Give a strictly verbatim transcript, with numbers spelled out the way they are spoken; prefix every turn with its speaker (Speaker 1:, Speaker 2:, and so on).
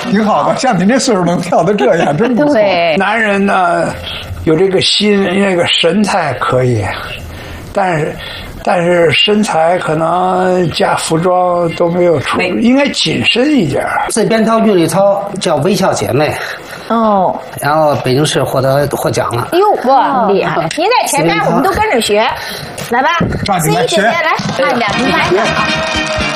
Speaker 1: 挺好的，像你这岁数能跳得这样，真不错。
Speaker 2: 对，
Speaker 3: 男人呢，有这个心，那个神采可以，但是。但是身材可能加服装都没有出，应该谨慎一点。
Speaker 4: 这边跳韵律操叫微笑姐妹，
Speaker 2: 哦，
Speaker 4: 然后北京市获得获奖了。
Speaker 2: 哟，哇，厉害！您在前面，我们都跟着学，来吧，
Speaker 1: 抓紧来学，
Speaker 2: 来，慢点，您慢点啊。